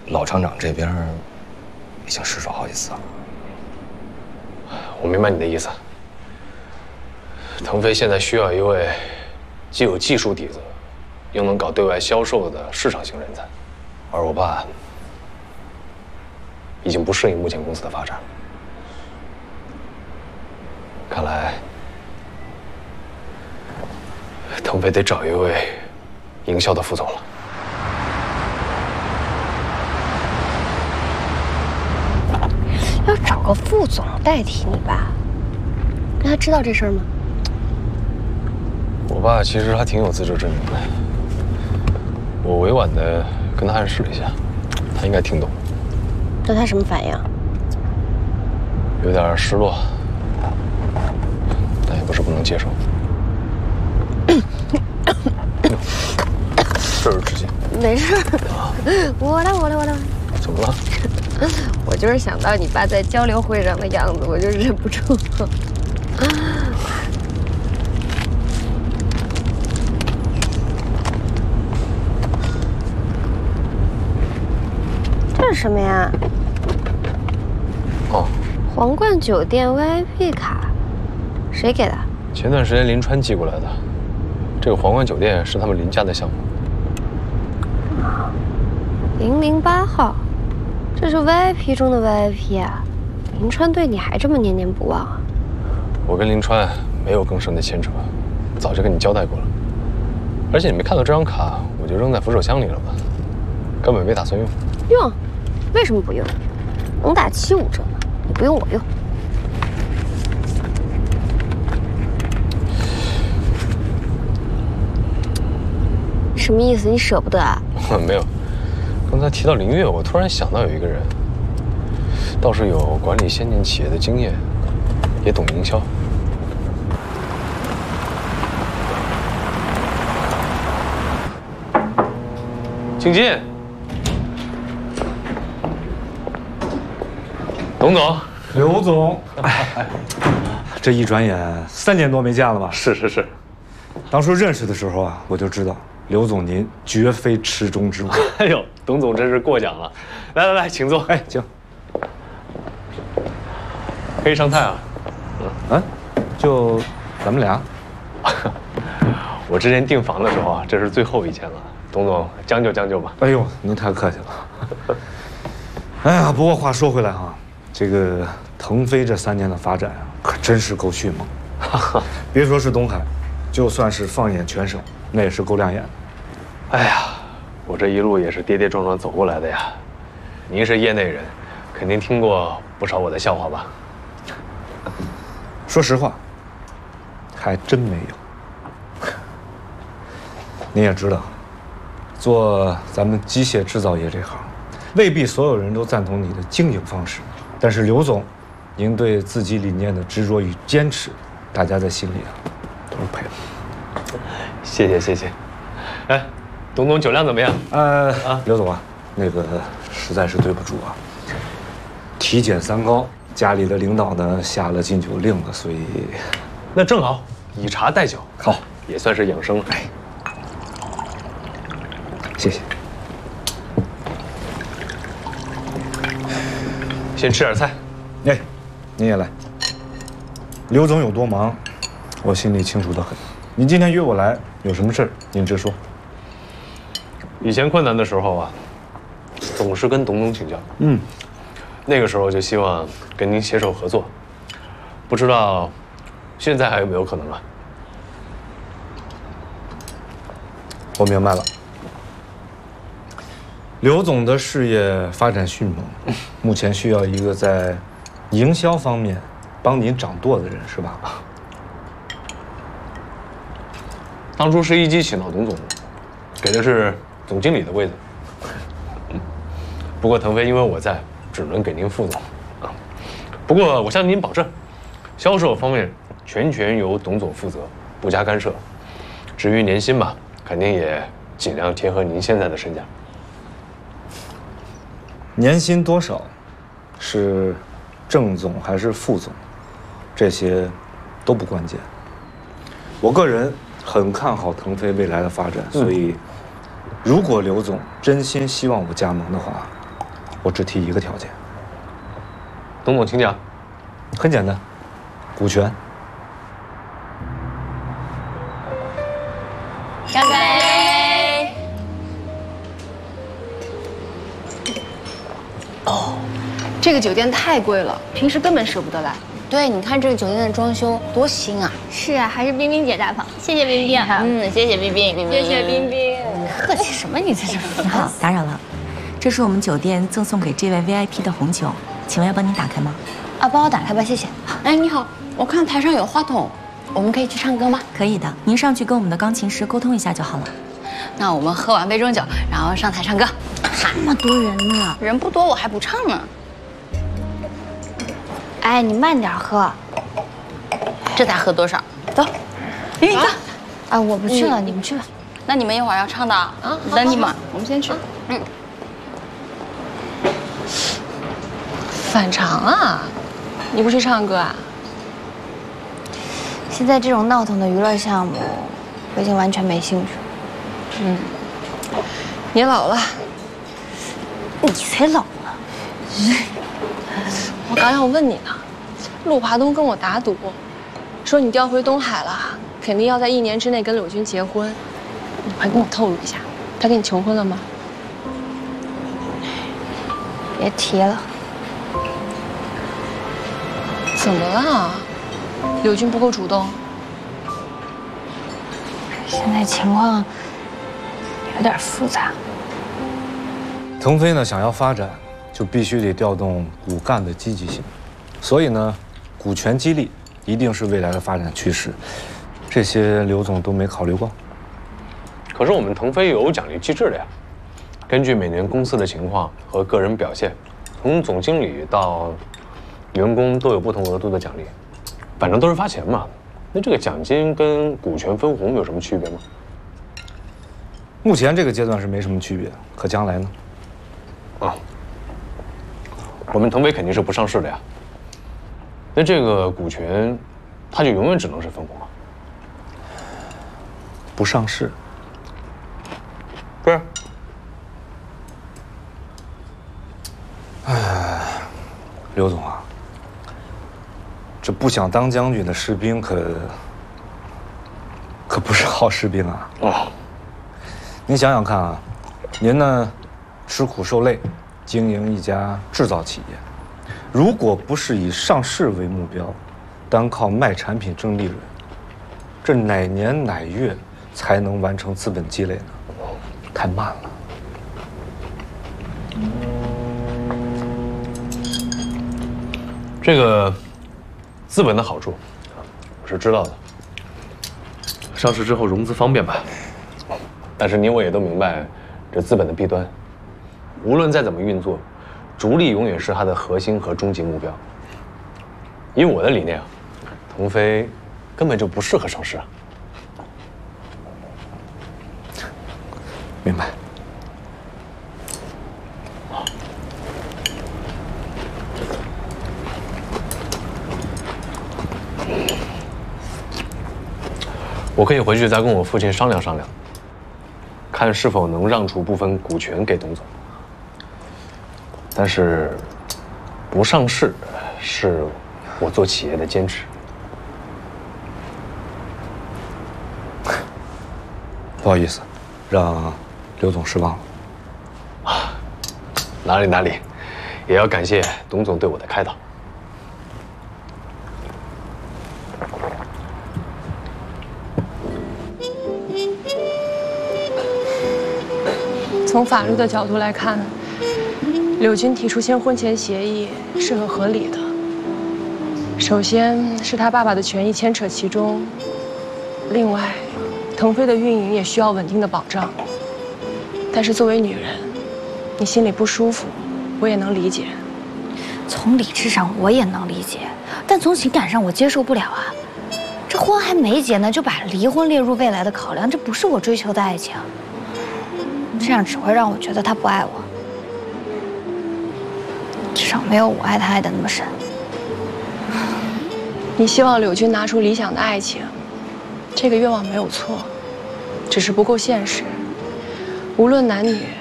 老厂长这边已经失手好几次了。 我明白你的意思。腾飞现在需要一位既有技术底子，又能搞对外销售的市场型人才，而我爸已经不适应目前公司的发展了。看来，腾飞得找一位营销的副总了。 要找个副总代替你爸，那他知道这事儿吗？ 我爸其实还挺有自知之明的，我委婉的跟他暗示了一下，他应该听懂。 那他什么反应？ 有点失落，但也不是不能接受。这是纸巾。 没事，我来。 怎么了？ 我就是想到你爸在交流会上的样子，我就忍不住。这是什么呀？ 哦， 皇冠酒店 VIP 卡，谁给的？ 前段时间林川寄过来的。这个皇冠酒店是他们林家的项目。 008号，这是 VIP 中的 VIP 啊！林川对你还这么念念不忘啊？ 我跟林川没有更深的牵扯，早就跟你交代过了。而且你没看到这张卡，我就扔在扶手箱里了吗？根本没打算用。 用？为什么不用？能打7-5折呢，你不用我用。什么意思？你舍不得啊？ 没有。刚才提到林月，我突然想到有一个人，倒是有管理先进企业的经验，也懂营销。请进，董总， 刘总，这一转眼3年多没见了吧？ 是。 当初认识的时候啊，我就知道刘总您绝非池中之物。 哎呦，董总真是过奖了。来，请坐。 哎，请。 可以上菜啊。 就咱们俩。 我之前订房的时候啊，这是最后一间了。董总将就吧。 哎呦，您太客气了。哎呀，不过话说回来哈，这个腾飞这3年的发展啊，可真是够迅猛。别说是东海，就算是放眼全省，那也是够亮眼的。 哎呀，我这一路也是跌跌撞撞走过来的呀。您是业内人，肯定听过不少我的笑话吧？ 说实话，还真没有。您也知道，做咱们机械制造业这行，未必所有人都赞同你的经营方式。但是刘总，您对自己理念的执着与坚持，大家在心里啊都是佩服。 谢谢。哎，董总酒量怎么样？ 刘总啊，那个实在是对不住啊，体检3高，家里的领导呢下了禁酒令了，所以那正好，以茶代酒， 好， 也算是养生了。 哎，谢谢。 先吃点菜。 哎，您也来。刘总有多忙，我心里清楚得很。您今天约我来，有什么事儿您直说。 以前困难的时候啊，总是跟董总请教。那个时候就希望跟您携手合作，不知道现在还有没有可能啊？ 我明白了。刘总的事业发展迅猛，目前需要一个在营销方面帮您掌舵的人，是吧？ 当初是一机请到董总，给的是总经理的位子。不过腾飞因为我在，只能给您副总。不过我向您保证，销售方面全权由董总负责，不加干涉。至于年薪吧，肯定也尽量贴合您现在的身价。 年薪多少，是正总还是副总，这些都不关键。我个人很看好腾飞未来的发展，所以如果刘总真心希望我加盟的话， 我只提一个条件。 董总，请讲。 很简单，股权。 干杯！ 哦，这个酒店太贵了，平时根本舍不得来。 对，你看这个酒店的装修多新啊！ 是啊，还是冰冰姐大方，谢谢冰冰。 谢谢冰冰， 谢谢冰冰。 客气什么？你在这？ 你好，打扰了，这是我们酒店赠送给这位 VIP 的红酒，请问要帮您打开吗？ 啊，帮我打开吧，谢谢。哎，你好，我看台上有话筒，我们可以去唱歌吗？ 可以的，您上去跟我们的钢琴师沟通一下就好了。 那我们喝完杯中酒，然后上台唱歌。 那么多人呢， 人不多，我还不唱呢。 哎，你慢点喝。 这才喝多少？走，冰冰走。 啊，我不去了，你们去吧。 那你们一会儿要唱的啊，等你们。 我们先去。反常啊！你不去唱歌啊？ 现在这种闹腾的娱乐项目，我已经完全没兴趣。 你老了。 你才老呢！ 我刚要问你呢，陆华东跟我打赌，说你调回东海了，肯定要在1年之内跟柳军结婚。你快跟我透露一下，他跟你求婚了吗？ 别提了。 怎么了？柳军不够主动？ 现在情况有点复杂。 腾飞呢，想要发展，就必须得调动骨干的积极性，所以呢，股权激励一定是未来的发展趋势。这些刘总都没考虑过。 可是我们腾飞有奖励机制的呀，根据每年公司的情况和个人表现，从总经理到员工都有不同额度的奖励，反正都是发钱嘛。那这个奖金跟股权分红有什么区别吗？ 目前这个阶段是没什么区别，可将来呢？ 我们腾飞肯定是不上市的呀。那这个股权，它就永远只能是分红吗？ 不上市？ 不是。 刘总啊，这不想当将军的士兵可不是好士兵啊！您想想看啊，您呢，吃苦受累，经营一家制造企业，如果不是以上市为目标，单靠卖产品挣利润，这哪年哪月才能完成资本积累呢？太慢了。 这个资本的好处，我是知道的。上市之后融资方便吧，但是你我也都明白，这资本的弊端。无论再怎么运作，逐利永远是它的核心和终极目标。以我的理念啊，腾飞根本就不适合上市啊。 明白。 我可以回去再跟我父亲商量商量，看是否能让出部分股权给董总。但是，不上市是我做企业的坚持。 不好意思，让刘总失望了。 哪里，也要感谢董总对我的开导。 从法律的角度来看，柳军提出签婚前协议是很合理的。首先是他爸爸的权益牵扯其中，另外，腾飞的运营也需要稳定的保障。但是作为女人，你心里不舒服，我也能理解。 从理智上我也能理解，但从情感上我接受不了啊！这婚还没结呢，就把离婚列入未来的考量，这不是我追求的爱情。这样只会让我觉得他不爱我，至少没有我爱他爱的那么深。 你希望柳军拿出理想的爱情，这个愿望没有错，只是不够现实。无论男女，